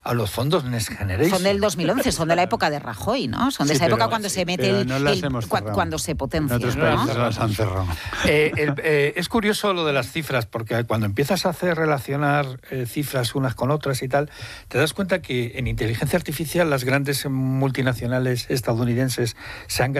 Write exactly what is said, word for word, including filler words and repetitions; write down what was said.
A los fondos Next Generation. Son del dos mil once, son de la época de Rajoy, ¿no? Son de Sí, esa pero- época cuando sí, se mete pero el, no las el- hemos cua- cerrado. cuando se potencia, En otros ¿no? países las han cerrado. Eh, el- eh, es curioso lo de las cifras, porque cuando empiezas a hacer relacionar eh, cifras unas con otras y tal, te das cuenta que en inteligencia artificial las grandes multinacionales estadounidenses se han